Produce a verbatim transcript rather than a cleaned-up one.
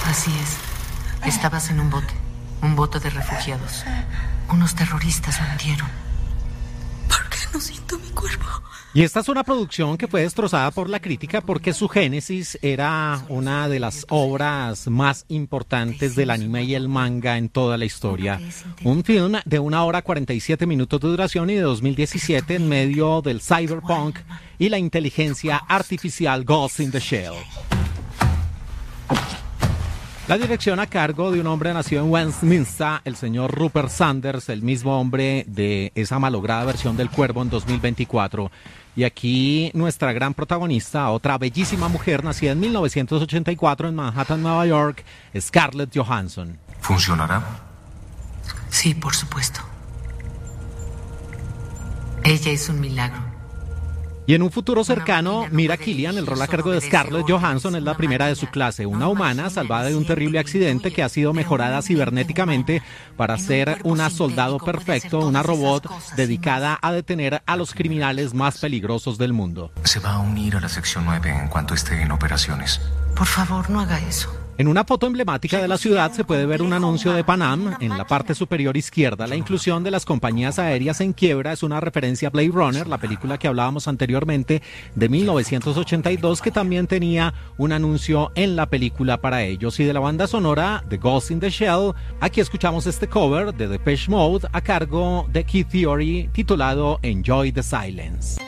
Así es. Estabas en un bote. Un bote de refugiados. Unos terroristas me hundieron. ¿Por qué no siento mi cuerpo? Y esta es una producción que fue destrozada por la crítica porque su génesis era una de las obras más importantes del anime y el manga en toda la historia. Un film de una hora cuarenta y siete minutos de duración y de dos mil diecisiete en medio del cyberpunk y la inteligencia artificial Ghost in the Shell. La dirección a cargo de un hombre nacido en Westminster, el señor Rupert Sanders, el mismo hombre de esa malograda versión del Cuervo en dos mil veinticuatro. Y aquí nuestra gran protagonista, otra bellísima mujer nacida en mil novecientos ochenta y cuatro en Manhattan, Nueva York, Scarlett Johansson. ¿Funcionará? Sí, por supuesto. Ella es un milagro. Y en un futuro cercano, Mira Killian, el rol a cargo de Scarlett Johansson, es la primera de su clase, una humana salvada de un terrible accidente que ha sido mejorada cibernéticamente para ser una soldado perfecto, una robot dedicada a detener a los criminales más peligrosos del mundo. Se va a unir a la sección nueve en cuanto esté en operaciones. Por favor, no haga eso. En una foto emblemática de la ciudad se puede ver un anuncio de Panam en la parte superior izquierda. La inclusión de las compañías aéreas en quiebra es una referencia a Blade Runner, la película que hablábamos anteriormente de mil novecientos ochenta y dos, que también tenía un anuncio en la película para ellos. Y de la banda sonora de Ghost in the Shell, aquí escuchamos este cover de Depeche Mode a cargo de Key Theory titulado Enjoy the Silence.